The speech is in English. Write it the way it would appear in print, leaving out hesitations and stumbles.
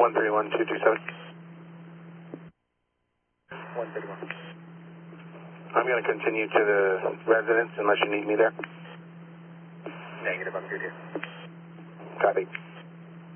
131227. 131. I'm going to continue to the residence unless you need me there. Negative, I'm good here. Copy.